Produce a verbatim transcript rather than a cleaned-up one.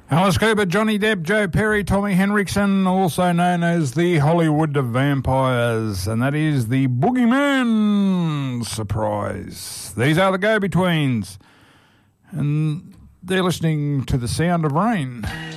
Alice Cooper, Johnny Depp, Joe Perry, Tommy Henriksen, also known as the Hollywood Vampires, and that is the Boogeyman surprise. These are the Go-Betweens, and they're listening to The Sound of Rain.